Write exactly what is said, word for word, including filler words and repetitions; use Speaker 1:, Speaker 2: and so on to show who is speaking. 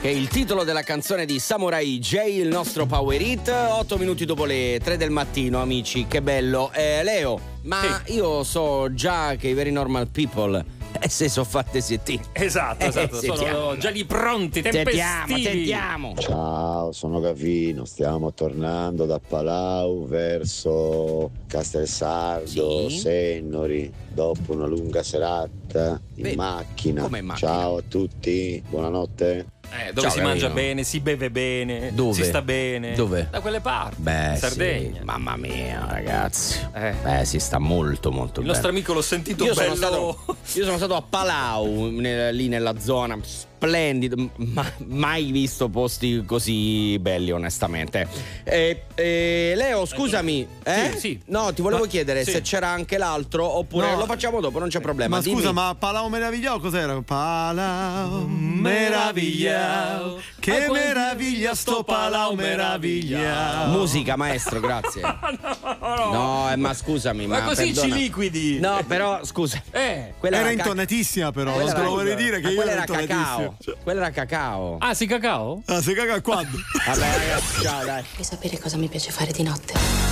Speaker 1: che è il titolo della canzone di Samurai J, il nostro Power Hit. Otto minuti dopo le tre del mattino, amici, che bello. Eh, Leo, ma sì. io so già che i Very Normal People eh, se sono fatte settine.
Speaker 2: Esatto, esatto, eh, sono già lì pronti, tempestivi.
Speaker 1: Sentiamo, sentiamo.
Speaker 3: Ciao, sono Gavino, stiamo tornando da Palau verso Castelsardo, sì. Sennori, dopo una lunga serata in Beh, macchina.
Speaker 1: Come in macchina.
Speaker 3: Ciao a tutti, buonanotte.
Speaker 2: Eh, dove Ciao, si mangia bene, si beve bene,
Speaker 1: dove?
Speaker 2: si sta bene.
Speaker 1: Dove?
Speaker 2: Da quelle parti.
Speaker 1: Beh,
Speaker 2: in Sardegna.
Speaker 1: Sì. Mamma mia, ragazzi.
Speaker 2: Eh.
Speaker 1: Beh, si sta molto, molto
Speaker 2: Il
Speaker 1: bene.
Speaker 2: Il nostro amico l'ho sentito
Speaker 1: io
Speaker 2: bello.
Speaker 1: Sono stato, io sono stato a Palau, nel, lì nella zona. Splendido, ma mai visto posti così belli, onestamente. Eh, eh, Leo, scusami, eh?
Speaker 2: Sì, sì.
Speaker 1: No, ti volevo ma, chiedere sì. se c'era anche l'altro oppure no. lo facciamo dopo, non c'è problema.
Speaker 4: Ma
Speaker 1: Dimmi.
Speaker 4: scusa, ma Palau Meravigliao cos'era? Palau Meravigliao, che meraviglia sto Palau Meravigliao.
Speaker 1: Musica, maestro, grazie.
Speaker 2: no, no.
Speaker 1: no eh, ma scusami,
Speaker 2: ma,
Speaker 1: ma
Speaker 2: così
Speaker 1: perdona.
Speaker 2: ci liquidi.
Speaker 1: No, però scusa.
Speaker 2: Eh,
Speaker 4: quella era intonatissima, però.
Speaker 1: Lo
Speaker 4: te lo vorrei dire che io
Speaker 1: quella
Speaker 4: era
Speaker 1: cacao. Cioè. Quella era cacao.
Speaker 2: Ah, sì, cacao?
Speaker 4: Ah, sì, cacao quando?
Speaker 1: Vabbè, ragazzi, ciao, dai.
Speaker 5: Vuoi sapere cosa mi piace fare di notte?